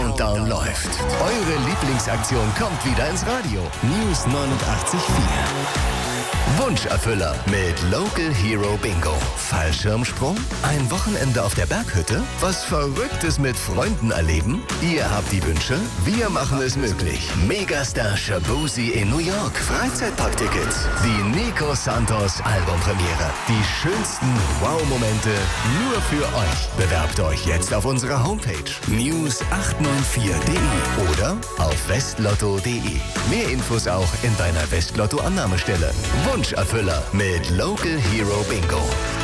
Countdown läuft. Eure Lieblingsaktion kommt wieder ins Radio. News 89.4. Wunscherfüller mit Local Hero Bingo. Fallschirmsprung? Ein Wochenende auf der Berghütte? Was Verrücktes mit Freunden erleben? Ihr habt die Wünsche? Wir machen es möglich. Megastar Shaboozey in New York. Freizeitparktickets. Die Nico Santos Albumpremiere. Die schönsten Wow-Momente nur für euch. Bewerbt euch jetzt auf unserer Homepage news894.de oder auf westlotto.de. Mehr Infos auch in deiner Westlotto-Annahmestelle. Wunscherfüller mit Local Hero Bingo.